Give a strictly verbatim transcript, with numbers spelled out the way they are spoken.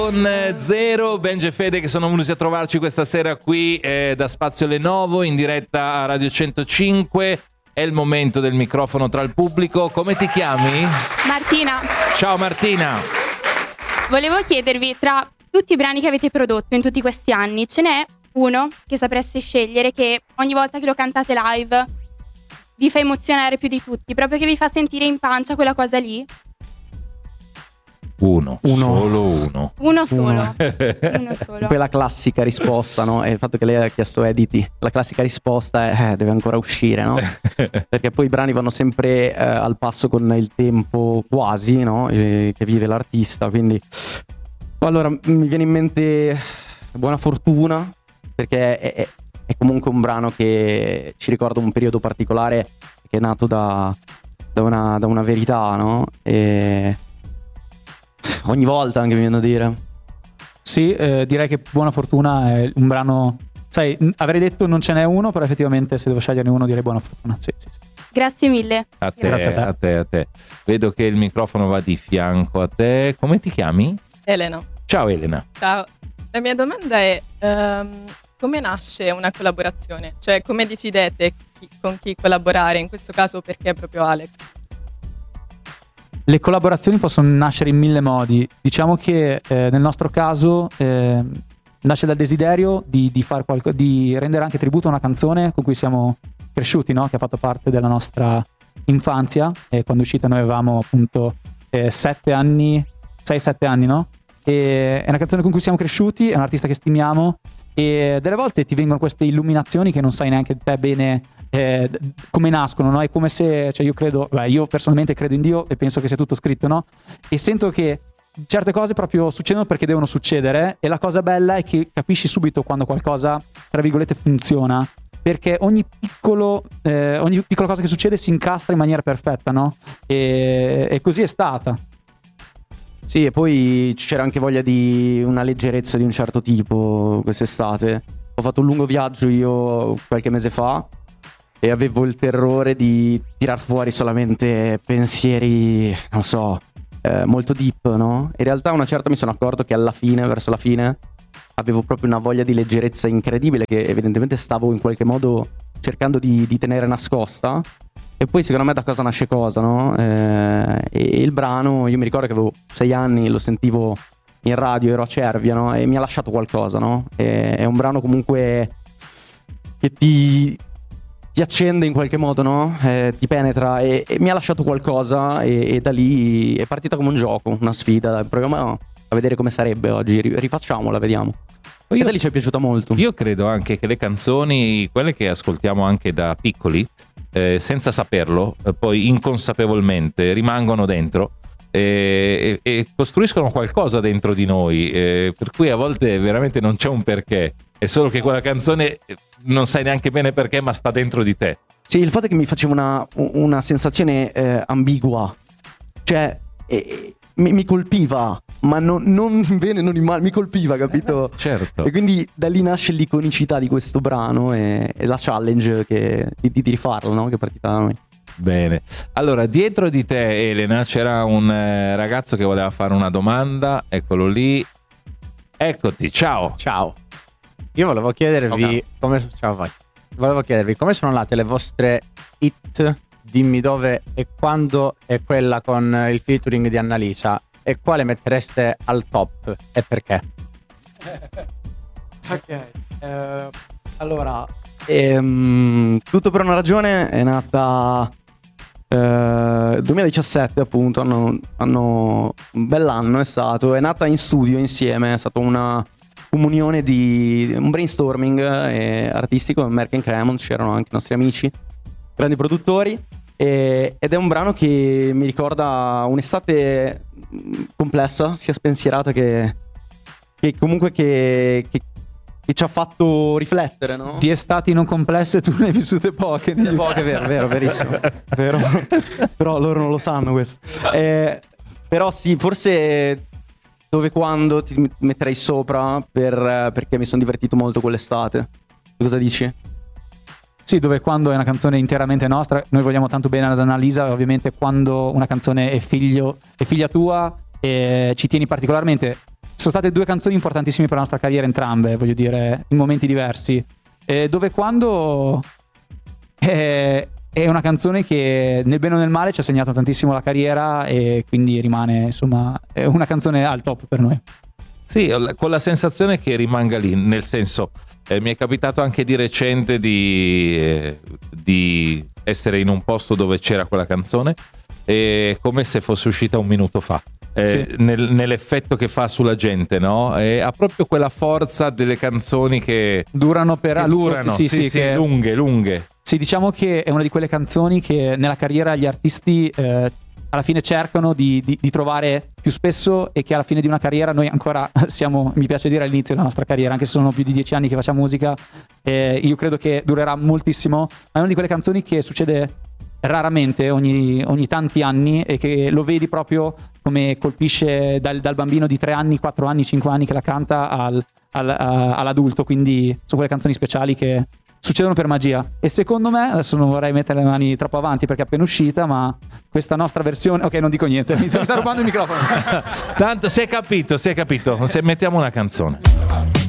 Con Zero, Benji e Fede che sono venuti a trovarci questa sera qui eh, da Spazio Lenovo in diretta a Radio centocinque. È il momento del microfono tra il pubblico. Come ti chiami? Martina. Ciao Martina. Volevo chiedervi, tra tutti i brani che avete prodotto in tutti questi anni, ce n'è uno che sapreste scegliere che ogni volta che lo cantate live vi fa emozionare più di tutti, proprio che vi fa sentire in pancia quella cosa lì? Uno, uno. Solo uno. Uno solo. Uno. Uno solo. Quella classica risposta, no? E il fatto che lei ha chiesto editi, la classica risposta è eh, deve ancora uscire, no? Perché poi i brani vanno sempre eh, al passo con il tempo quasi, no? E, che vive l'artista, quindi allora mi viene in mente Buona Fortuna, perché è, è, è comunque un brano che ci ricorda un periodo particolare che è nato da, da, una, da una verità, no? E ogni volta anche mi viene da dire. Sì, eh, direi che Buona Fortuna è un brano, sai, avrei detto non ce n'è uno, però effettivamente se devo sceglierne uno direi Buona Fortuna. Sì, sì, sì. Grazie mille. A te, Grazie a te. a te, a te. Vedo che il microfono va di fianco a te. Come ti chiami? Elena. Ciao Elena. Ciao. La mia domanda è um, come nasce una collaborazione? Cioè come decidete chi, con chi collaborare? In questo caso perché proprio Alex? Le collaborazioni possono nascere in mille modi. Diciamo che eh, nel nostro caso eh, nasce dal desiderio di, di, far qualco, di rendere anche tributo a una canzone con cui siamo cresciuti, no? Che ha fatto parte della nostra infanzia. E quando è uscita noi avevamo appunto eh, sette anni, sei sette anni, no? E è una canzone con cui siamo cresciuti, è un artista che stimiamo e delle volte ti vengono queste illuminazioni che non sai neanche te bene eh, come nascono, no? È come se, cioè io credo, beh, io personalmente credo in Dio e penso che sia tutto scritto, no? E sento che certe cose proprio succedono perché devono succedere e la cosa bella è che capisci subito quando qualcosa, tra virgolette, funziona, perché ogni piccolo eh, ogni piccola cosa che succede si incastra in maniera perfetta, no? E, e così è stata. Sì, e poi c'era anche voglia di una leggerezza di un certo tipo quest'estate. Ho fatto un lungo viaggio io qualche mese fa e avevo il terrore di tirar fuori solamente pensieri, non so, eh, molto deep, no? In realtà a una certa mi sono accorto che alla fine, verso la fine, avevo proprio una voglia di leggerezza incredibile che evidentemente stavo in qualche modo cercando di, di tenere nascosta. E poi secondo me da cosa nasce cosa, no? Eh, e il brano, io mi ricordo che avevo sei anni, lo sentivo in radio, ero a Cervia, no? E mi ha lasciato qualcosa, no? E, è un brano comunque che ti, ti accende in qualche modo, no? Eh, ti penetra e, e mi ha lasciato qualcosa e, e da lì è partita come un gioco, una sfida. Proviamo a vedere come sarebbe oggi, rifacciamola, vediamo. Io, e da lì ci è piaciuta molto. Io credo anche che le canzoni, quelle che ascoltiamo anche da piccoli, Eh, senza saperlo, eh, poi inconsapevolmente rimangono dentro e, e, e costruiscono qualcosa dentro di noi, eh, per cui a volte veramente non c'è un perché, è solo che quella canzone non sai neanche bene perché, ma sta dentro di te. Sì, il fatto è che mi faceva una, una sensazione eh, ambigua, cioè eh, mi, mi colpiva, ma non, non bene, non in male, mi colpiva, capito? Eh, certo. E quindi da lì nasce l'iconicità di questo brano e, e la challenge che, di, di rifarlo, no? Che è partita da noi. Bene, allora dietro di te Elena c'era un eh, ragazzo che voleva fare una domanda, eccolo lì, eccoti, ciao. Ciao, io volevo chiedervi Okay. come, ciao, vai. Volevo chiedervi come sono andate le vostre hit, dimmi dove e quando, e quella con il featuring di Annalisa, e quale mettereste al top e perché? Ok, eh, allora ehm, Tutto per una ragione è nata eh, duemiladiciassette, appunto, hanno, hanno un bell'anno è stato, è nata in studio insieme, è stata una comunione di un brainstorming eh, artistico, Merck and Cremont, c'erano anche i nostri amici, grandi produttori, e, ed è un brano che mi ricorda un'estate complessa, sia spensierata che, che comunque che, che, che ci ha fatto riflettere, no? Di estati non complesse tu ne hai vissute poche. Sì, poche, vero, vero, verissimo. Vero. Però loro non lo sanno questo. Eh, però sì, forse Dove e Quando ti metterei sopra per, perché mi sono divertito molto quell'estate. Cosa dici? Sì, Dove e Quando è una canzone interamente nostra. Noi vogliamo tanto bene ad Annalisa. Ovviamente quando una canzone è figlio è figlia tua e ci tieni particolarmente sono state due canzoni importantissime per la nostra carriera entrambe, voglio dire, in momenti diversi, eh, dove quando eh, è una canzone che nel bene o nel male ci ha segnato tantissimo la carriera e quindi rimane, insomma, è una canzone al top per noi. Sì, con la sensazione che rimanga lì, nel senso, eh, mi è capitato anche di recente di, eh, di essere in un posto dove c'era quella canzone, e come se fosse uscita un minuto fa. Eh, Sì. nel- nell'effetto che fa sulla gente, no? E ha proprio quella forza delle canzoni che, Durano per che a lungo- durano, sì, sì, sì, sì, che- lunghe, lunghe. Sì, diciamo che è una di quelle canzoni che nella carriera gli artisti eh, alla fine cercano di, di- di trovare più spesso, e che alla fine di una carriera noi ancora siamo, mi piace dire, all'inizio della nostra carriera, anche se sono più di dieci anni che facciamo musica, eh, io credo che durerà moltissimo, ma è una di quelle canzoni che succede raramente, ogni, ogni tanti anni, e che lo vedi proprio come colpisce dal, dal bambino di tre anni, quattro anni, cinque anni che la canta al, al- a- all'adulto, quindi sono quelle canzoni speciali che succedono per magia. E secondo me, adesso non vorrei mettere le mani troppo avanti perché è appena uscita, ma questa nostra versione, ok, non dico niente, mi sta rubando il microfono. Tanto si è capito, si è capito. Se mettiamo una canzone.